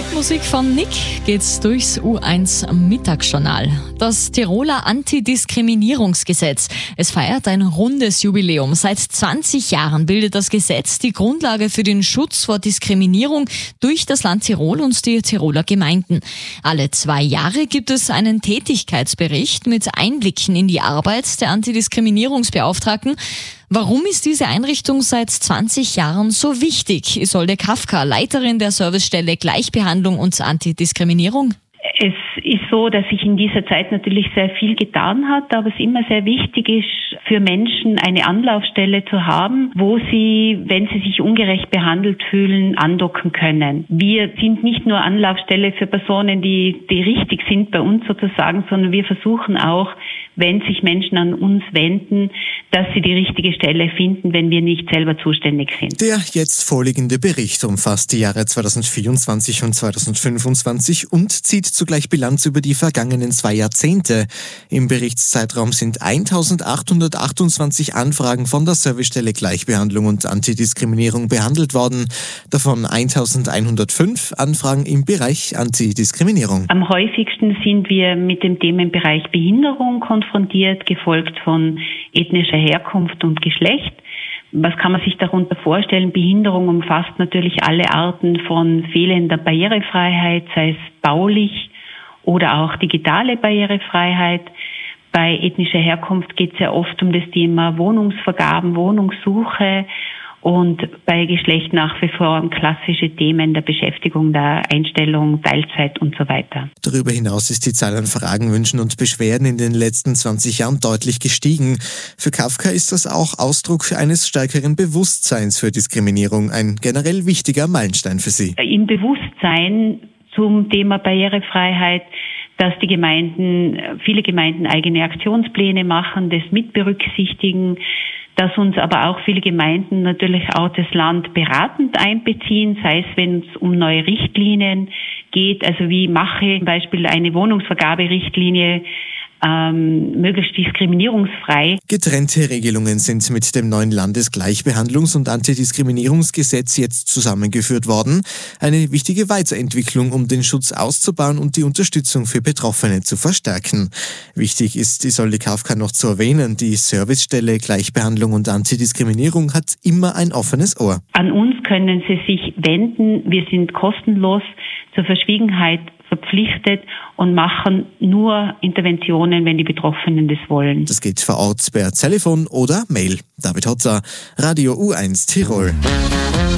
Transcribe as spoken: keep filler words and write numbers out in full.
Mit Musik von Nick geht's durchs U eins Mittagsjournal. Das Tiroler Antidiskriminierungsgesetz. Es feiert ein rundes Jubiläum. Seit zwanzig Jahren bildet das Gesetz die Grundlage für den Schutz vor Diskriminierung durch das Land Tirol und die Tiroler Gemeinden. Alle zwei Jahre gibt es einen Tätigkeitsbericht mit Einblicken in die Arbeit der Antidiskriminierungsbeauftragten. Warum ist diese Einrichtung seit zwanzig Jahren so wichtig? Isolde Kafka, Leiterin der Servicestelle Gleichbehandlung und Antidiskriminierung. Es ist so, dass sich in dieser Zeit natürlich sehr viel getan hat, aber es immer sehr wichtig ist, für Menschen eine Anlaufstelle zu haben, wo sie, wenn sie sich ungerecht behandelt fühlen, andocken können. Wir sind nicht nur Anlaufstelle für Personen, die, die richtig sind bei uns sozusagen, sondern wir versuchen auch, wenn sich Menschen an uns wenden, dass sie die richtige Stelle finden, wenn wir nicht selber zuständig sind. Der jetzt vorliegende Bericht umfasst die Jahre zweitausendvierundzwanzig und zweitausendfünfundzwanzig und zieht zugleich Bilanz über die vergangenen zwei Jahrzehnte. Im Berichtszeitraum sind eintausendachthundertachtundzwanzig Anfragen von der Servicestelle Gleichbehandlung und Antidiskriminierung behandelt worden, davon eintausendeinhundertfünf Anfragen im Bereich Antidiskriminierung. Am häufigsten sind wir mit dem Themenbereich Behinderung konfrontiert, gefolgt von ethnischer Herkunft und Geschlecht. Was kann man sich darunter vorstellen? Behinderung umfasst natürlich alle Arten von fehlender Barrierefreiheit, sei es baulich oder auch digitale Barrierefreiheit. Bei ethnischer Herkunft geht es ja oft um das Thema Wohnungsvergaben, Wohnungssuche und bei Geschlecht nach wie vor um klassische Themen der Beschäftigung, der Einstellung, Teilzeit und so weiter. Darüber hinaus ist die Zahl an Fragen, Wünschen und Beschwerden in den letzten zwanzig Jahren deutlich gestiegen. Für Kafka ist das auch Ausdruck eines stärkeren Bewusstseins für Diskriminierung, ein generell wichtiger Meilenstein für Sie. Im Bewusstsein zum Thema Barrierefreiheit, dass die Gemeinden, viele Gemeinden eigene Aktionspläne machen, das mit berücksichtigen, dass uns aber auch viele Gemeinden natürlich auch das Land beratend einbeziehen, sei es, wenn es um neue Richtlinien geht, also wie mache zum Beispiel eine Wohnungsvergaberichtlinie ähm, möglichst diskriminierungsfrei. Getrennte Regelungen sind mit dem neuen Landesgleichbehandlungs- und Antidiskriminierungsgesetz jetzt zusammengeführt worden. Eine wichtige Weiterentwicklung, um den Schutz auszubauen und die Unterstützung für Betroffene zu verstärken. Wichtig ist, Isolde Kafka noch zu erwähnen, die Servicestelle Gleichbehandlung und Antidiskriminierung hat immer ein offenes Ohr. An uns können Sie sich wenden. Wir sind kostenlos zur Verschwiegenheit verpflichtet und machen nur Interventionen, wenn die Betroffenen das wollen. Das geht vor Ort per Telefon oder Mail. David Hotzer, Radio U eins Tirol.